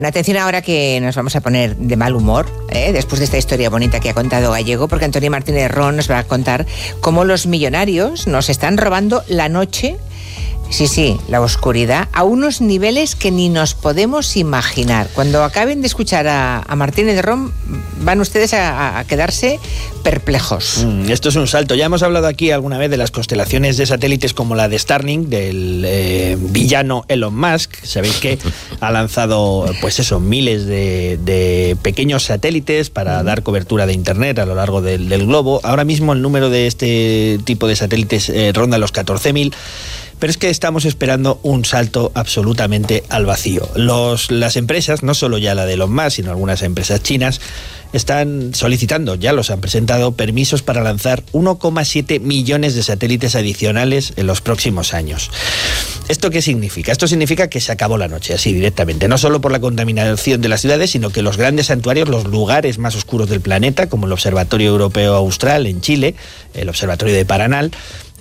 Atención ahora que nos vamos a poner de mal humor, después de esta historia bonita que ha contado Gallego, porque Antonio Martínez Ron nos va a contar cómo los millonarios nos están robando la noche, sí, la oscuridad, a unos niveles que ni nos podemos imaginar. Cuando acaben de escuchar a Martínez Ron, van ustedes a quedarse perplejos. Esto es un salto. Ya hemos hablado aquí alguna vez de las constelaciones de satélites como la de Starlink, del villano Elon Musk. Sabéis que ha lanzado, miles de pequeños satélites para dar cobertura de Internet a lo largo del globo. Ahora mismo el número de este tipo de satélites ronda los 14.000. Pero es que estamos esperando un salto absolutamente al vacío. Las empresas, no solo ya la de Elon Musk, sino algunas empresas chinas, están solicitando, ya los han presentado, permisos para lanzar 1,7 millones de satélites adicionales en los próximos años. ¿Esto qué significa? Esto significa que se acabó la noche, así directamente. No solo por la contaminación de las ciudades, sino que los grandes santuarios, los lugares más oscuros del planeta, como el Observatorio Europeo Austral en Chile, el Observatorio de Paranal,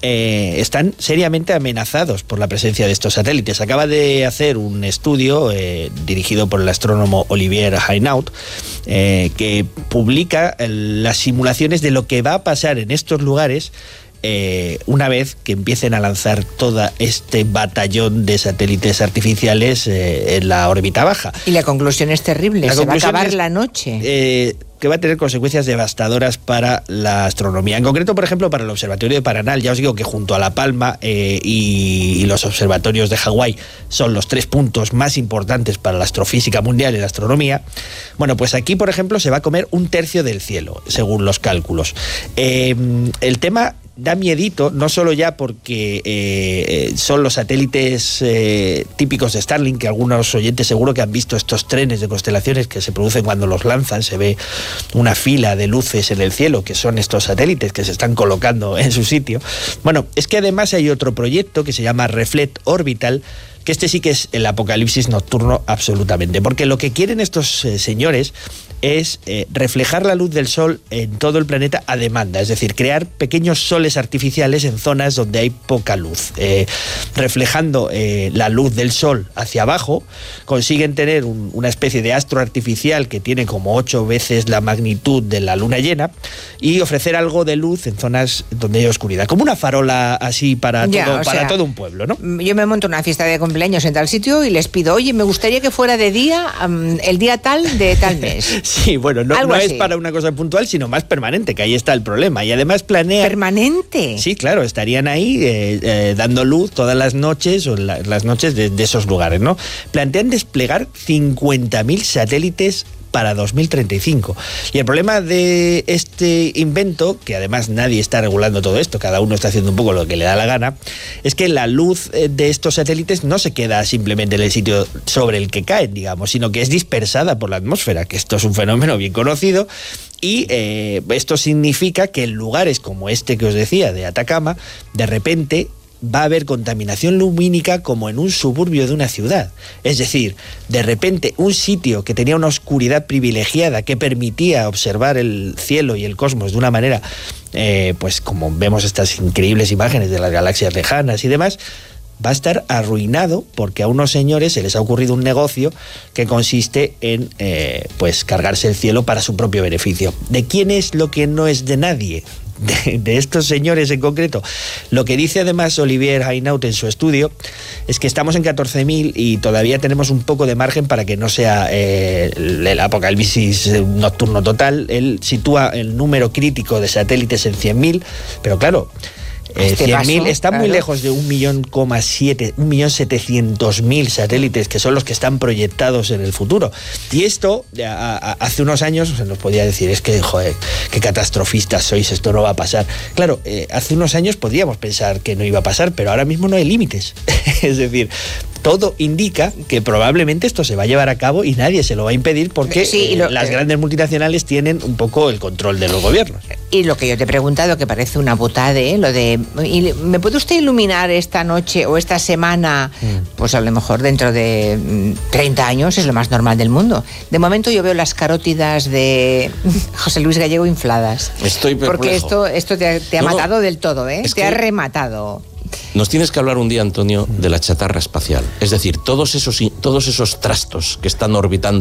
están seriamente amenazados por la presencia de estos satélites. Acaba de hacer un estudio dirigido por el astrónomo Olivier Hainaut que publica las simulaciones de lo que va a pasar en estos lugares una vez que empiecen a lanzar todo este batallón de satélites artificiales en la órbita baja. Y la conclusión es terrible, se va a acabar la noche. Que va a tener consecuencias devastadoras para la astronomía. En concreto, por ejemplo, para el Observatorio de Paranal. Ya os digo que junto a La Palma y los observatorios de Hawái son los 3 puntos más importantes para la astrofísica mundial y la astronomía. Bueno, pues aquí, por ejemplo, se va a comer 1/3 del cielo, según los cálculos. El tema da miedito, no solo ya porque son los satélites típicos de Starlink, que algunos oyentes seguro que han visto estos trenes de constelaciones que se producen cuando los lanzan, se ve una fila de luces en el cielo, que son estos satélites que se están colocando en su sitio. Bueno, es que además hay otro proyecto que se llama Reflect Orbital, que este sí que es el apocalipsis nocturno absolutamente, porque lo que quieren estos señores es reflejar la luz del sol en todo el planeta a demanda, es decir, crear pequeños soles artificiales en zonas donde hay poca luz. Reflejando la luz del sol hacia abajo, consiguen tener una especie de astro artificial que tiene como 8 veces la magnitud de la luna llena y ofrecer algo de luz en zonas donde hay oscuridad, como una farola así para todo un pueblo, ¿no? Yo me monto una fiesta de cumpleaños en tal sitio y les pido, oye, me gustaría que fuera de día, el día tal de tal mes. Sí, bueno, no es para una cosa puntual, sino más permanente, que ahí está el problema. Y además planea... ¿Permanente? Sí, claro, estarían ahí dando luz todas las noches o las noches de esos lugares, ¿no? Plantean desplegar 50.000 satélites para 2035. Y el problema de este invento, que además nadie está regulando todo esto, cada uno está haciendo un poco lo que le da la gana, es que la luz de estos satélites no se queda simplemente en el sitio sobre el que caen, digamos, sino que es dispersada por la atmósfera, que esto es un fenómeno bien conocido. Y esto significa que en lugares como este que os decía, de Atacama, de repente va a haber contaminación lumínica como en un suburbio de una ciudad. Es decir, de repente un sitio que tenía una oscuridad privilegiada que permitía observar el cielo y el cosmos de una manera, pues como vemos estas increíbles imágenes de las galaxias lejanas y demás, va a estar arruinado porque a unos señores se les ha ocurrido un negocio que consiste en cargarse el cielo para su propio beneficio. ¿De quién es lo que no es de nadie? De estos señores en concreto. Lo que dice además Olivier Hainaut en su estudio es que estamos en 14.000 y todavía tenemos un poco de margen para que no sea el apocalipsis nocturno total. Él sitúa el número crítico de satélites en 100.000, pero claro, 100.000 está muy lejos de 1.700.000 satélites, que son los que están proyectados en el futuro. Y esto, hace unos años se nos podía decir, es que, joder, qué catastrofistas sois, esto no va a pasar. Claro, hace unos años podríamos pensar que no iba a pasar, pero ahora mismo no hay límites. Es decir, todo indica que probablemente esto se va a llevar a cabo y nadie se lo va a impedir porque las grandes multinacionales tienen un poco el control de los gobiernos. Y lo que yo te he preguntado, que parece una butade, lo de, ¿me puede usted iluminar esta noche o esta semana? Pues a lo mejor dentro de 30 años es lo más normal del mundo. De momento yo veo las carótidas de José Luis Gallego infladas. Estoy perplejo. Porque esto te ha matado del todo, ¿eh? Te ha rematado. Nos tienes que hablar un día, Antonio, de la chatarra espacial. Es decir, todos esos trastos que están orbitando